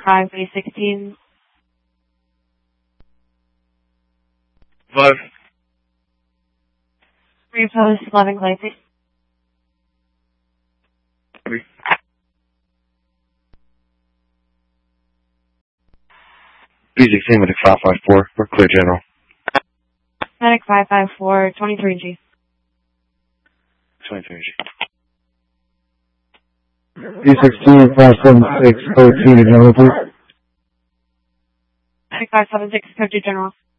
crime for 16. Five. Repost 11 Clancy. B16 Medic 554. We're clear, General. Medic 554, 23G. 23G. B16 576, code 2 to General, please. Medic 576, code 2 General.